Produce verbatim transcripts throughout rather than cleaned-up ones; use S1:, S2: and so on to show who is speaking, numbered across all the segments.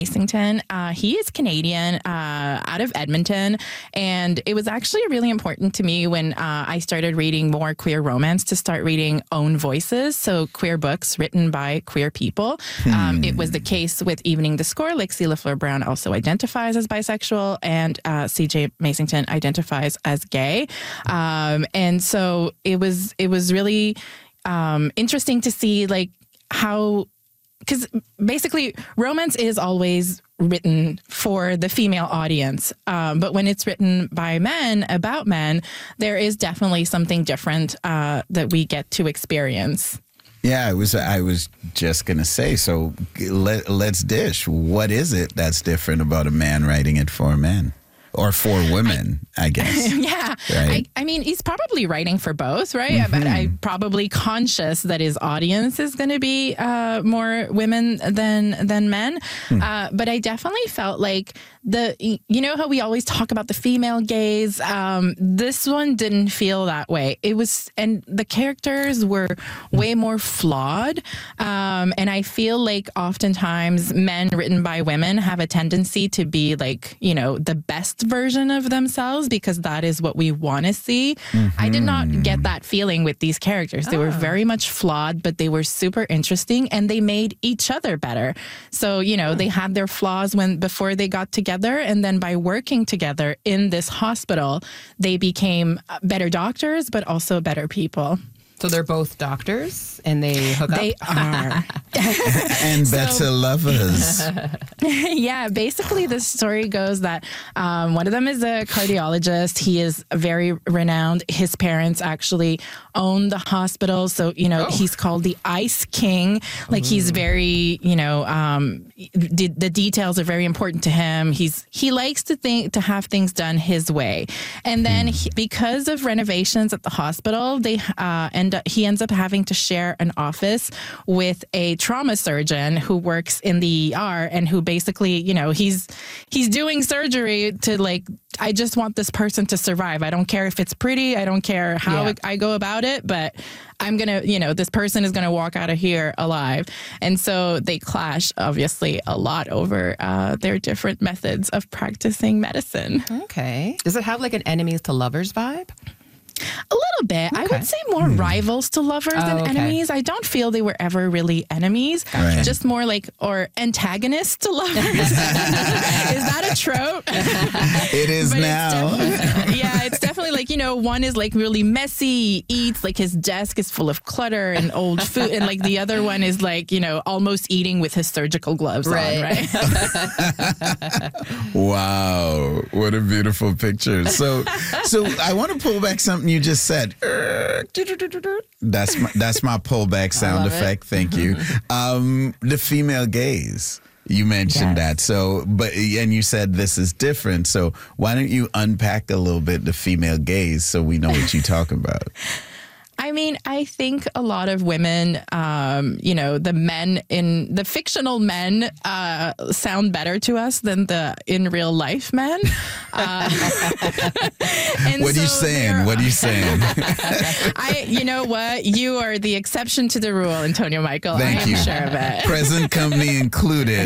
S1: Masington. Uh, he is Canadian, uh, out of Edmonton, and it was actually really important to me when uh, I started reading more queer romance to start reading own voices, so queer books written by queer people. Hmm. Um, it was the case with Evening the Score. Lexi LaFleur Brown also identifies as bisexual, and uh, C J Masington identifies as gay, um, and so it was it was really um, interesting to see like how. Because basically, romance is always written for the female audience. Um, but when it's written by men, about men, there is definitely something different uh, that we get to experience.
S2: Yeah, I was I was just going to say, so let, let's dish. What is it that's different about a man writing it for men? Or for women, I, I guess.
S1: Yeah.
S2: Right?
S1: I, I mean, he's probably writing for both, right? Mm-hmm. But I'm probably conscious that his audience is going to be uh, more women than than men. Hmm. Uh, but I definitely felt like the, you know how we always talk about the female gaze? Um, this one didn't feel that way. It was, and the characters were way more flawed. Um, and I feel like oftentimes men written by women have a tendency to be like, you know, the best version of themselves because that is what we want to see. Mm-hmm. I did not get that feeling with these characters. They oh. were very much flawed, but they were super interesting and they made each other better. So, you know, they had their flaws when before they got together, and then by working together in this hospital, they became better doctors, but also better people.
S3: So they're both doctors and they hook
S1: they
S3: up?
S1: They are.
S2: And so, better lovers.
S1: Yeah, basically the story goes that um, one of them is a cardiologist. He is very renowned. His parents actually own the hospital. So, you know, oh. he's called the Ice King. Like he's very, you know, um, the, the details are very important to him. He's He likes to think to have things done his way. And then hmm. he, because of renovations at the hospital, they uh, end up, he ends up having to share an office with a trauma surgeon who works in the E R and who basically, you know, he's he's doing surgery to like, I just want this person to survive. I don't care if it's pretty. I don't care how yeah. I go about it, but I'm going to, you know, this person is going to walk out of here alive. And so they clash, obviously, a lot over uh, their different methods of practicing medicine.
S3: Okay. Does it have like an enemies to lovers vibe?
S1: A little bit. Okay. I would say more hmm. rivals to lovers oh, than okay. enemies. I don't feel they were ever really enemies. Right. Just more like, or antagonists to lovers. Is that a trope?
S2: It is
S1: but
S2: now.
S1: It's yeah, it's definitely like, you know, one is like really messy, he eats, like his desk is full of clutter and old food. And like the other one is like, you know, almost eating with his surgical gloves right. on, right?
S2: Wow. What a beautiful picture. So, so I want to pull back something you just said. That's my, that's my pullback sound effect. It. Thank you. Um, the female gaze. You mentioned yes. that. So, but, and you said this is different. So why don't you unpack a little bit the female gaze so we know what you're talking about?
S1: I mean, I think a lot of women, um, you know, the men in the fictional men uh, sound better to us than the in real life men. Uh,
S2: what are you saying? What are you saying?
S1: I, you know what? You are the exception to the rule, Antonio Michael.
S2: Thank
S1: I am
S2: you.
S1: sure of it.
S2: Present company included.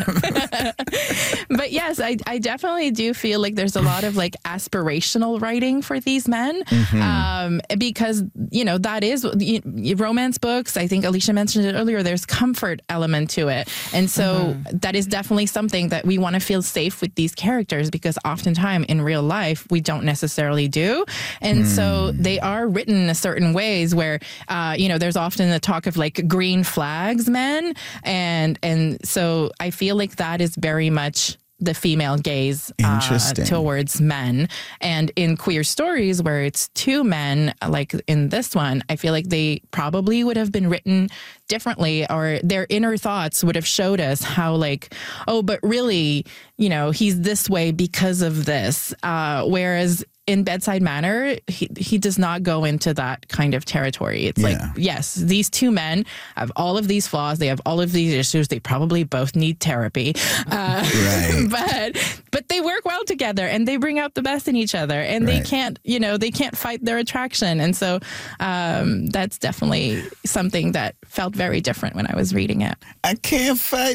S1: But yes, I, I definitely do feel like there's a lot of like aspirational writing for these men mm-hmm. um, because, you know, that is romance books. I think Alicia mentioned it earlier. There's comfort element to it. And so mm-hmm. that is definitely something that we want to feel safe with these characters because oftentimes in real life, we don't necessarily do. And mm. so they are written in a certain ways where, uh, you know, there's often a talk of like green flags men. And, and so I feel like that is very much the female gaze uh, towards men. And in queer stories where it's two men, like in this one, I feel like they probably would have been written differently, or their inner thoughts would have showed us how like, oh, but really, you know, he's this way because of this. Uh, whereas in Bedside Manor, he, he does not go into that kind of territory. It's yeah. like, yes, these two men have all of these flaws. They have all of these issues. They probably both need therapy. Uh,
S2: right.
S1: But but they work well together and they bring out the best in each other. And right. they can't, you know, they can't fight their attraction. And so um, that's definitely something that felt very different when I was reading it.
S2: I can't fight